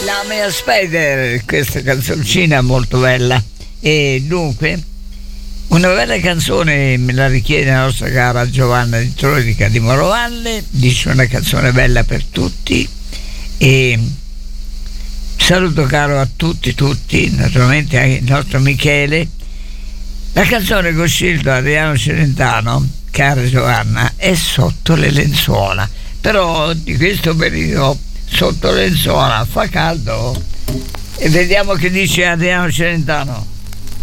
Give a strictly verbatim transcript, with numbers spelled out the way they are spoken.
La mia Spider, questa canzoncina molto bella. E dunque, una bella canzone me la richiede la nostra cara Giovanna di Trodica di Morovalle, dice una canzone bella per tutti. E saluto caro a tutti, tutti, naturalmente anche il nostro Michele. La canzone che ho scelto, Adriano Celentano, cara Giovanna, è Sotto le lenzuola. Però di questo periodo sotto le lenzuola fa caldo, e vediamo che dice Adriano Celentano.